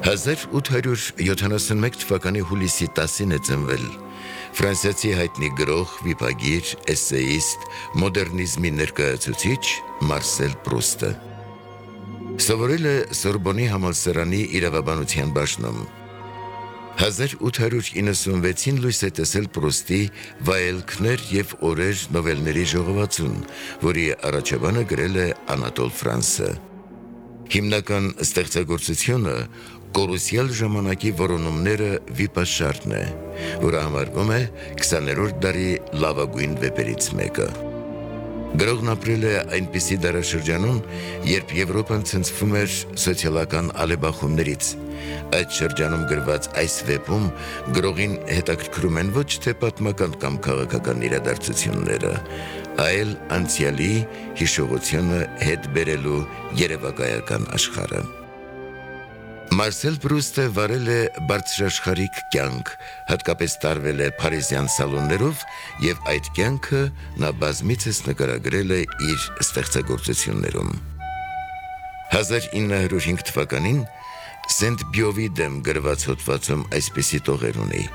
1871 թվականի հուլիսի 10-ին է ծնվել ֆրանսիացի հայտնի գրող, վիպագիր, էսսեիստ, մոդեռնիզմի ներկայացուցիչ Մարսել Պրուստը։ Սովորել է Սորբոնի համալսարանի իրավաբանության բաժնում։ 1896-ին լույս է տեսել Պրուստի «Վայելքներ և օրեր» նովելների ժողովածուն, որի առաջաբանը գրել է Անատոլ Ֆրանսը։ Հիմնական ստեղծագործությունը «Կորուսյալ ժամանակի որոնումները» վիպաշարն է, որը համարվում է 20-րդ դարի լավագույն վեպերից մեկը։ Գրողն ապրել է այնպիսի դարաշրջանում, երբ Եվրոպան ցնցվում էր սոցիալական ալեբախումներից։ Այդ շրջանում գրված այս վեպում գրողին հետաքրքրում են ոչ թե պատմական կամ քաղաքական իրադարձությունները, այլ անցյալի հիշողությունը հետ բերելու երևակայական աշխարհը։ Մարսել Պրուստը վարել է բարձրաշխարհիկ կյանք, հատկապես տարվել է փարիզյան սալոններով, եւ այդ կյանքը նա բազմիցս նկարագրել է իր ստեղծագործություններում։ 1905 թվականին Սենտ Բյովի դեմ գրված հոդվածում այսպիսի տողեր ունի.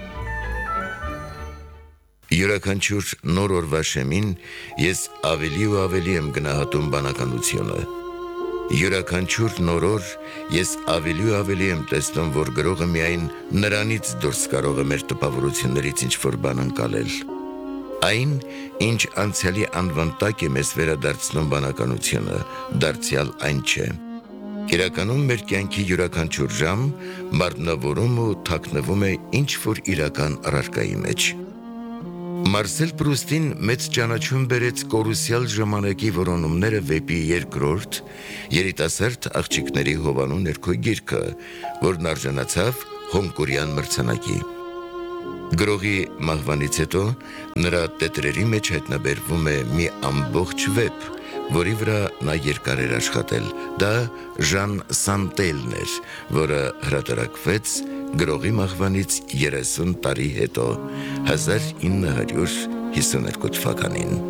«Յուրաքանչյուր նոր օրվա շեմին ես ավելի ու ավելի եմ գնահատում բանականությունը։ Յուրաքանչյուր նոր օր ես ավելի ու ավելի եմ տեսնում, որ գրողը միայն նրանից դուրս կարող է մեր տպավորություններից ինչ-որ բան ընկալել։ Այն, ինչ անցյալի անվան տակ է մեզ վերադարձնում բանականությունը, դարձյալ այն չէ։ Իրականում մեր կյանքի յուրաքանչյուր ժամ մարմնավորում ու թաքնվում է ինչ-որ իրական առարկայի մեջ»։ Մարսել Պրուստին մեծ ճանաչում բերեց «Կորուսյալ ժամանակի որոնումները» վեպի երկրորդ երիտասարդ աղջիկների հովանու ներքո գիրքը, որն արժանացավ Հոնկուրյան մրցանակի։ Գրողի մահվանից հետո նրա տետրերի մեջ հայտնաբերվում է մի ամբողջ վեպ, որի վրա նա երկար էր աշխատել։ Դա Ժան Սանտելն էր, որը հրատարակվեց գրողի մահվանից 30 տարի հետո, 1952 թվականին։